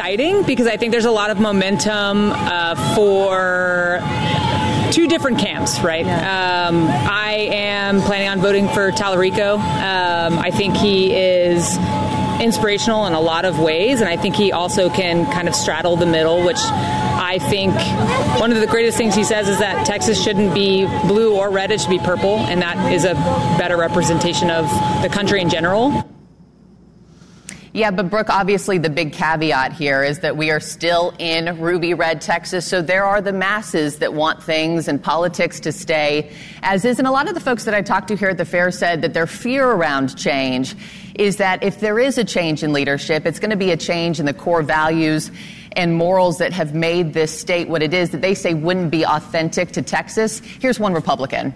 exciting because I think there's a lot of momentum for two different camps, right? Yeah. I am planning on voting for Tallarico. I think he is inspirational in a lot of ways, and I think he also can kind of straddle the middle, which I think one of the greatest things he says is that Texas shouldn't be blue or red, it should be purple, and that is a better representation of the country in general. Yeah, but Brooke, obviously the big caveat here is that we are still in ruby red Texas, so there are the masses that want things and politics to stay as is. And a lot of the folks that I talked to here at the fair said that their fear around change is that if there is a change in leadership, it's going to be a change in the core values and morals that have made this state what it is, that they say wouldn't be authentic to Texas. Here's one Republican.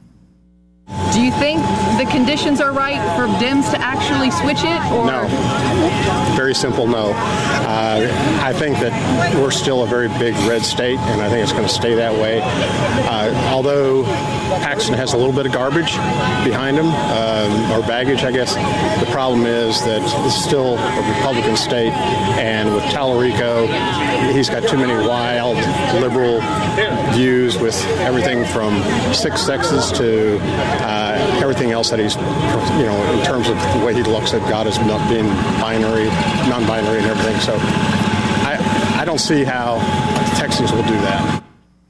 Do you think the conditions are right for Dems to actually switch it? Or? No. Very simple no. I think that we're still a very big red state, and I think it's going to stay that way. Although Paxton has a little bit of garbage behind him, or baggage, I guess, the problem is that this is still a Republican state, and with Tallarico, he's got too many wild liberal views with everything from six sexes to everything else that he's, in terms of the way he looks at God as not being binary, non-binary and everything. So I don't see how Texans will do that.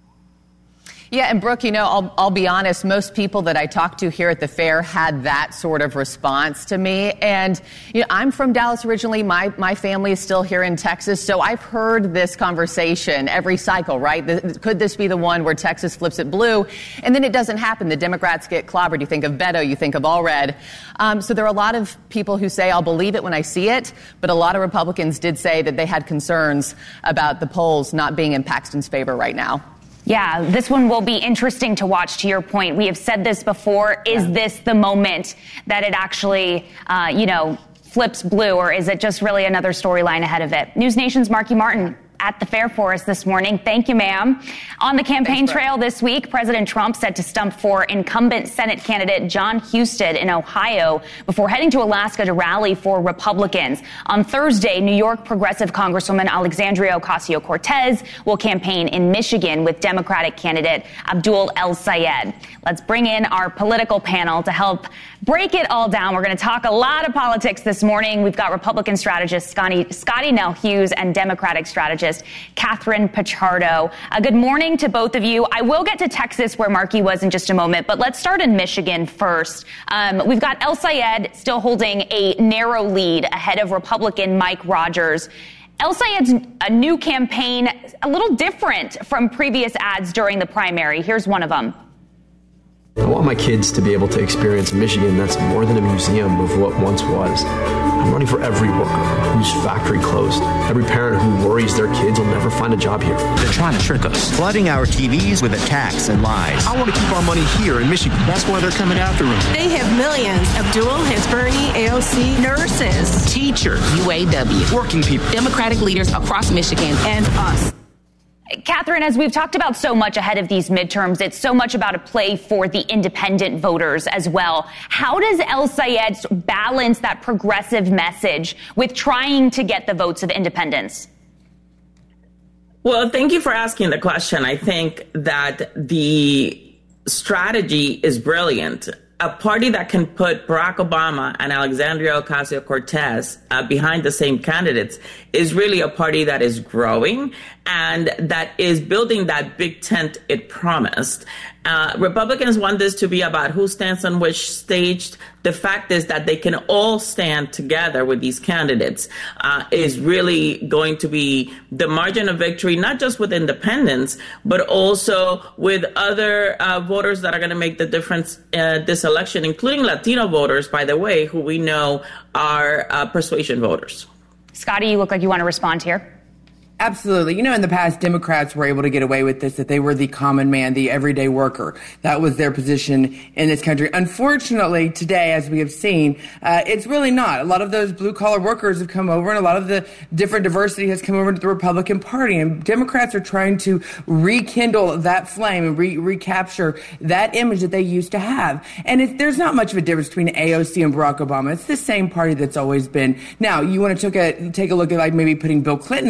Yeah, and Brooke, I'll be honest, most people that I talked to here at the fair had that sort of response to me. And, I'm from Dallas originally. My family is still here in Texas. So I've heard this conversation every cycle, right? Could this be the one where Texas flips it blue? And then it doesn't happen. The Democrats get clobbered. You think of Beto, you think of all red. So there are a lot of people who say, I'll believe it when I see it. But a lot of Republicans did say that they had concerns about the polls not being in Paxton's favor right now. Yeah, this one will be interesting to watch. To your point, we have said this before. Is this the moment that it actually, flips blue, or is it just really another storyline ahead of it? News Nation's Marky Martin at the fair for us this morning. Thank you, ma'am. On the campaign trail this week, President Trump set to stump for incumbent Senate candidate John Husted in Ohio before heading to Alaska to rally for Republicans. On Thursday, New York progressive Congresswoman Alexandria Ocasio-Cortez will campaign in Michigan with Democratic candidate Abdul El-Sayed. Let's bring in our political panel to help break it all down. We're going to talk a lot of politics this morning. We've got Republican strategist Scotty Nell Hughes and Democratic strategist Catherine Pichardo. Good morning to both of you. I will get to Texas, where Markey was, in just a moment, but let's start in Michigan first. We've got El-Sayed still holding a narrow lead ahead of Republican Mike Rogers. El-Sayed's a new campaign, a little different from previous ads during the primary. Here's one of them. I want my kids to be able to experience Michigan that's more than a museum of what once was. I'm running for every worker whose factory closed, every parent who worries their kids will never find a job here. They're trying to trick us, flooding our TVs with attacks and lies. I want to keep our money here in Michigan. That's why they're coming after them. They have millions. Abdul has Bernie, AOC, nurses, teachers, UAW, working people, Democratic leaders across Michigan, and us. Catherine, as we've talked about so much ahead of these midterms, it's so much about a play for the independent voters as well. How does El-Sayed balance that progressive message with trying to get the votes of independents? Well, thank you for asking the question. I think that the strategy is brilliant. A party that can put Barack Obama and Alexandria Ocasio-Cortez behind the same candidates is really a party that is growing and that is building that big tent it promised. Republicans want this to be about who stands on which stage. The fact is that they can all stand together with these candidates is really going to be the margin of victory, not just with independents, but also with other voters that are going to make the difference this election, including Latino voters, by the way, who we know are persuasion voters. Scotty, you look like you want to respond here. Absolutely. In the past, Democrats were able to get away with this, that they were the common man, the everyday worker. That was their position in this country. Unfortunately, today, as we have seen, it's really not. A lot of those blue-collar workers have come over, and a lot of the different diversity has come over to the Republican Party. And Democrats are trying to rekindle that flame and recapture that image that they used to have. And there's not much of a difference between AOC and Barack Obama. It's the same party that's always been. Now, you want to take a look at maybe putting Bill Clinton